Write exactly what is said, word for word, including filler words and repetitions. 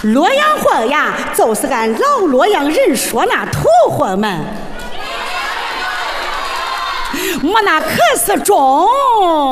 洛阳话呀，就是俺老洛阳人说那土话们。我那可是中。